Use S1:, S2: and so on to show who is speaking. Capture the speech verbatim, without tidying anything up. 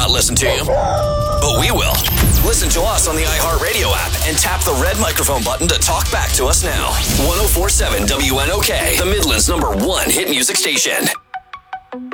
S1: not listen to you, but we will. Listen to us on the iHeartRadio app and tap the red microphone button to talk back to us now. ten forty-seven W N O K, the Midland's number one hit music station.